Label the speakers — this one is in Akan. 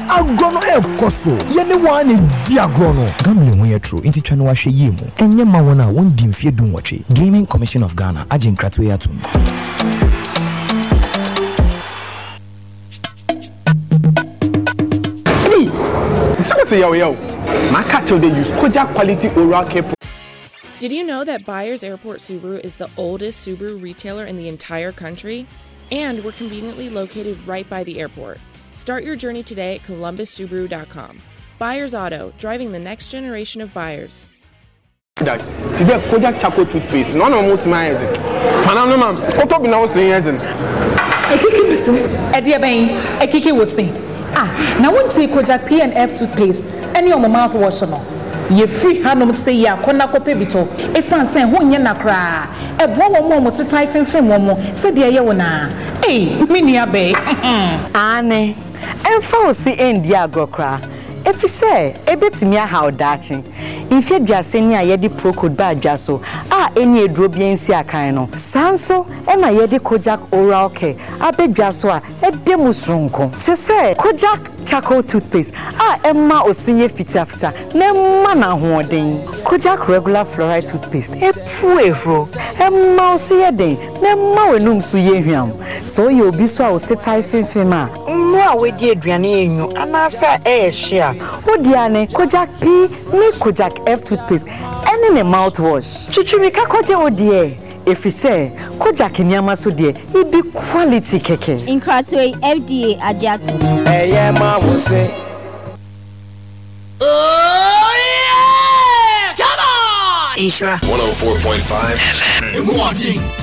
Speaker 1: agrono ekoso ye ne wan di agrono gambling ho ye true inti twa no wa hwe yie mu enye ma wona won di mfie dum watwe Gaming Commission of Ghana agin krato ya tum.
Speaker 2: Yo, my catcher they use Kojak quality oral care.
Speaker 3: Did you know that Byers Airport Subaru is the oldest Subaru retailer in the entire country? And we're conveniently located right by the airport. Start your journey today at columbussubaru.com. Byers Auto, driving the next generation of buyers.
Speaker 2: Today, Kojak Charcoal toothpaste. None of most my head. Fanano, ma'am. What up in our saying?
Speaker 4: I kiki listen. Edia Bain, I kiki would sing. Now won't take Kojak PNF toothpaste. Any on my mouthwash no. Ye free hanum say ya kona kope bito. Esan sen ho nya nakra. E bo wo mo se typing film mo. Se de ye wona. Eh, mini abe.
Speaker 5: Ane. Emfa o si endi agrokra. Efi say ebetimi aha odachi. Infi aduase ni ayedi procode ba adwaso. Eni eduro bi ensi akan no. Sanso e na yedi Kojak oral care. Abedwaso a edemu sronko. Se say Kojak charcoal toothpaste. Emma osinye fita nemma na hoden. Kojak regular fluoride toothpaste. Epuero. Emma osiye den. Nemma wenum so ye hwam. So ye obi so a osetai finfima. No a wedi aduane enyu anasa ehia. Odiane Kojak P ni Kojak F toothpaste. Any ne mouthwash. Chichimika koje odie. If you say Kojak nyama so de, it be quality keke.
Speaker 6: In Kratway FDA Ajatu.
Speaker 2: Yeah, ma will say.
Speaker 7: Oh yeah! Come on!
Speaker 8: Isra 104.5 FM.